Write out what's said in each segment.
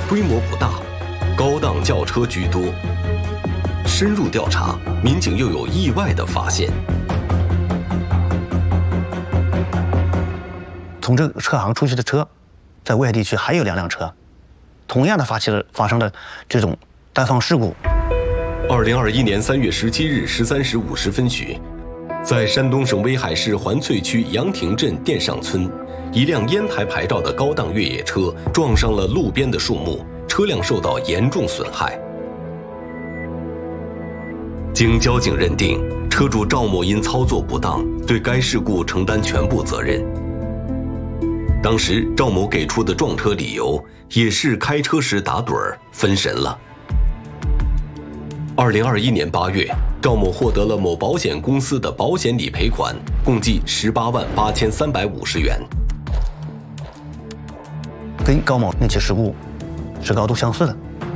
规模不大，高档轿车居多。深入调查，民警又有意外的发现。 从这个车行出去的车，在威海地区还有2辆车，同样的发生了这种单方事故。 2021年3月17日13时50分许，在山东省威海市环翠区杨亭镇店上村，一辆烟台牌照的高档越野车撞上了路边的树木，车辆受到严重损害。经交警认定，车主赵某因操作不当，对该事故承担全部责任。当时赵某给出的撞车理由也是开车时打盹儿分神了。2021年8月，赵某获得了某保险公司的保险理赔款，共计188350元。 跟高某那起事故是高度相似的。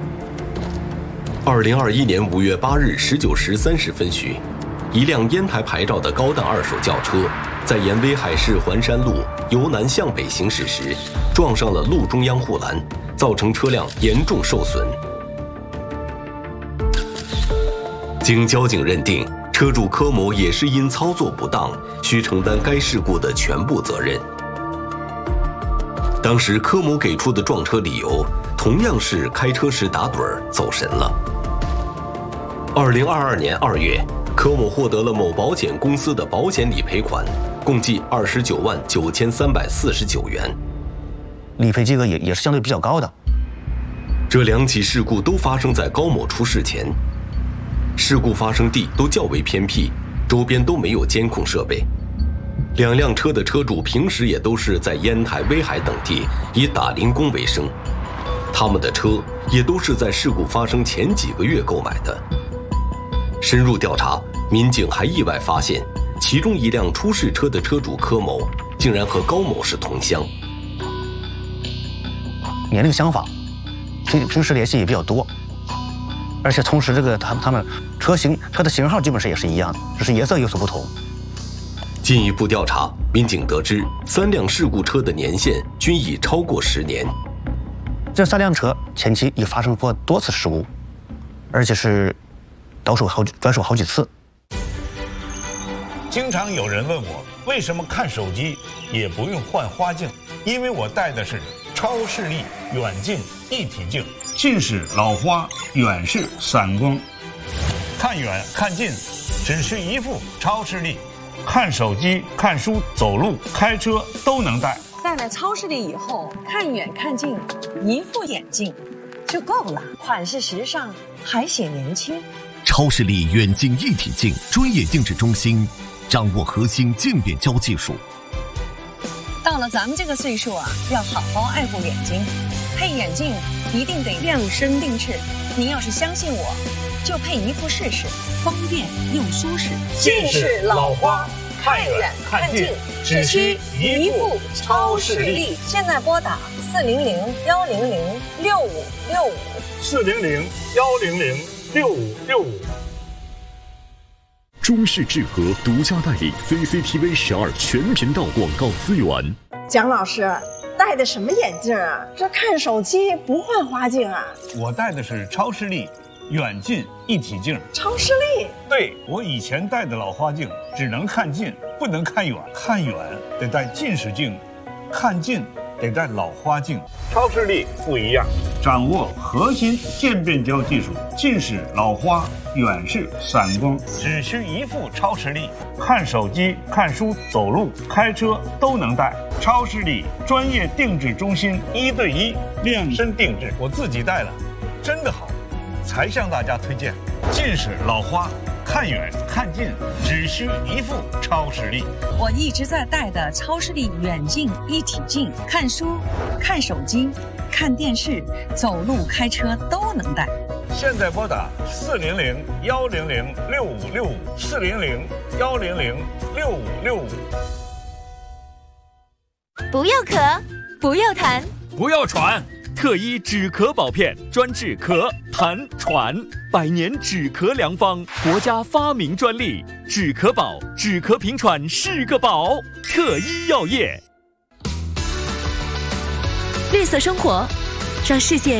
2021年5月8日19时30分许，一辆烟台牌照的高档二手轿车在沿威海市环山路由南向北行驶时，撞上了路中央护栏，造成车辆严重受损。经交警认定，车主柯某也是因操作不当，需承担该事故的全部责任。当时柯某给出的撞车理由同样是开车时打盹儿走神了。2022年2月，柯某获得了某保险公司的保险理赔款，共计299349元， 理赔金额也是相对比较高的。 这2起事故都发生在高某出事前，事故发生地都较为偏僻，周边都没有监控设备。2辆车的车主平时也都是在烟台、威海等地以打零工为生，他们的车也都是在事故发生前几个月购买的。深入调查，民警还意外发现，其中一辆出事车的车主柯某竟然和高某是同乡， 年龄相仿，平时联系也比较多，而且同时这个他们车的型号基本上也是一样的，只是颜色有所不同。 进一步调查，民警得知3辆事故车的年限均已超过10年。 这3辆车前期已发生过多次事故，而且是转手好几次。 经常有人问我，为什么看手机也不用换花镜？因为我戴的是超视力远近一体镜，近视老花，远视散光，看远看近只需一副超视力，看手机、看书、走路、开车都能戴。 戴了超视力以后，看远看近，一副眼镜就够了，款式时尚，还显年轻。 超视力远近一体镜专业定制中心，掌握核心镜变焦技术。 到了咱们这个岁数啊，要好好爱护眼睛，配眼镜一定得量身定制。您要是相信我，就配一副试试，方便又舒适。 近视老花，看远看近只需一副超视力。 现在拨打400-100-6565，400-100-6565。 中视智和独家代理 CCTV 12全频道广告资源。 蒋老师戴的什么眼镜啊？这看手机不换花镜啊？ 我戴的是超视力远近一体镜。 超视力？ 对，我以前戴的老花镜只能看近，不能看远，看远得戴近视镜，看近得戴老花镜。超视力不一样，掌握核心渐变焦技术，近视老花，远视散光，只需一副超视力，看手机、看书、走路、开车都能戴。超视力专业定制中心，1对1量身定制，我自己戴了，真的好，才向大家推荐。近视老花，看远看近只需一副超视力。 我一直在戴的超视力远近一体镜，看书、看手机、看电视、走路、开车都能戴。 现在拨打400-100-6565，400-100-6565。 不要咳，不要痰， 不要喘，特医止咳保片专治咳、痰、喘，100年止咳良方，国家发明专利，止咳宝，止咳平喘是个宝。特医药业， 绿色生活，让世界